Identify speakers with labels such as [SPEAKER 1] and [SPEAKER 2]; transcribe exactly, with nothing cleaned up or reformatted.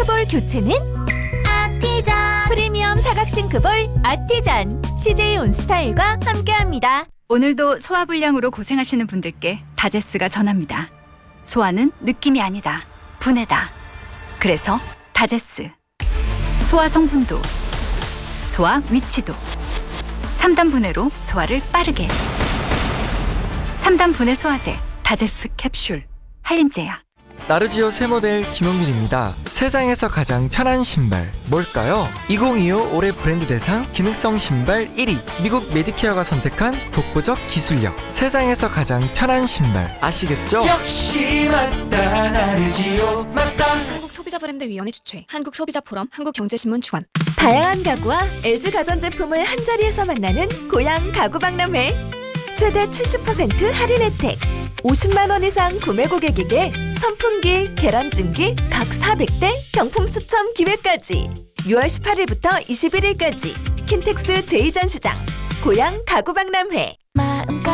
[SPEAKER 1] 싱크볼 교체는 아티잔. 프리미엄 사각 싱크볼 아티잔. 씨제이 온스타일과 함께합니다.
[SPEAKER 2] 오늘도 소화불량으로 고생하시는 분들께 다제스가 전합니다. 소화는 느낌이 아니다. 분해다. 그래서 다제스. 소화 성분도, 소화 위치도. 삼 단 분해로 소화를 빠르게. 삼 단 분해 소화제 다제스 캡슐. 한림제약.
[SPEAKER 3] 나르지오 새 모델 김용민입니다. 세상에서 가장 편한 신발 뭘까요? 이천이십오 올해 브랜드 대상 기능성 신발 일 위. 미국 메디케어가 선택한 독보적 기술력. 세상에서 가장 편한 신발 아시겠죠?
[SPEAKER 4] 역시 맞다 나르지오 맞다.
[SPEAKER 5] 한국소비자브랜드위원회 주최, 한국소비자포럼, 한국경제신문 주관.
[SPEAKER 1] 다양한 가구와 엘지 가전제품을 한자리에서 만나는 고양 가구박람회. 최대 칠십 퍼센트 할인 혜택. 오십만 원 이상 구매 고객에게 선풍기, 계란찜기 각 사백 대 경품 추첨 기회까지. 유월 십팔일부터 이십일일까지 킨텍스 제이전시장 고양 가구박람회. 마음껏